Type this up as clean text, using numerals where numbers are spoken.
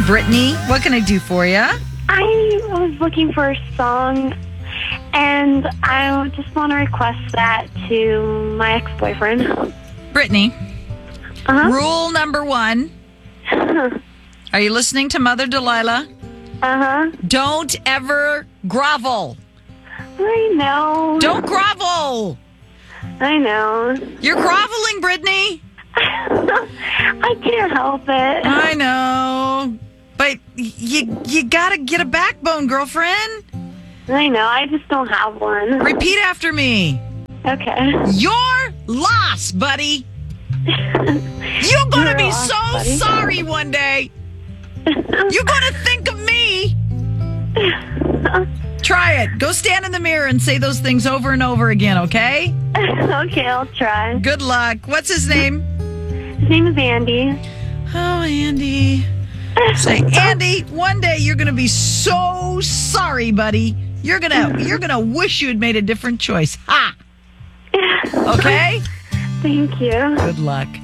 Brittany. What can I do for you? I was looking for a song, and I just want to request that to my ex-boyfriend. Brittany, Uh-huh. rule number 1. Are you listening to Mother Delilah? Uh-huh. Don't ever grovel. I know. Don't grovel. I know. You're groveling, Brittany. I can't help it. I know. But you gotta get a backbone, girlfriend. I know. I just don't have one. Repeat after me. Okay. You're lost, buddy. You're gonna You're be lost, so buddy. sorry one day. You're gonna think of me. Try it. Go stand in the mirror and say those things over and over again, okay? Okay, I'll try. Good luck. What's his name? His name is Andy. Oh, Andy. Say, Andy, one day you're going to be so sorry, buddy. You're gonna wish you had made a different choice. Ha! Okay? Thank you. Good luck.